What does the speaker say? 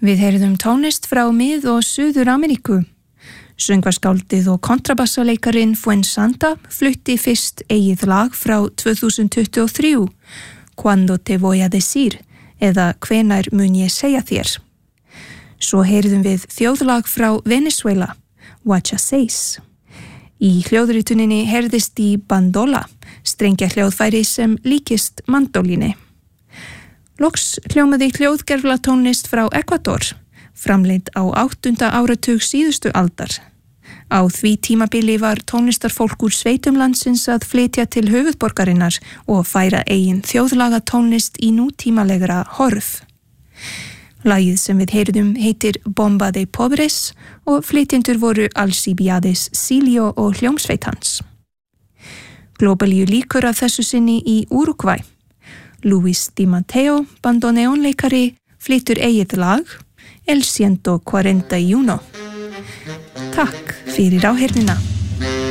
Við heyrðum tónlist frá Mið- og Suður-Ameríku. Söngvaskáldið og kontrabassaleikarin Fuensanta flutti fyrst eigið lag frá 2023, Cuando te voy a decir, eða Hvenær mun ég segja þér. Svo heyrðum við þjóðlag frá Venezuela, Wacha Seis. Í hljóðrituninni heyrðist í bandola, strengja hljóðfæri sem líkist mandólíni. Loks hljómaði hljóðgerfla tónlist frá Ekvador, framleidd á 8. áratug síðustu aldar. Á því tímabili var tónlistarfólk úr sveitum landsins að flytja til höfuðborgarinnar og færa eigin þjóðlaga tónlist í nútímalegra horf. Lagið sem við heyrðum heitir Bomba de Pobres og flytjendur voru Alcibiades Silio og hljómsveit hans. Globalíu líkur af þessu sinni í Uruguay. Luis Di Matteo, bandoneonleikari, flytur eigið lag El 141. Takk fyrir áheyrnina.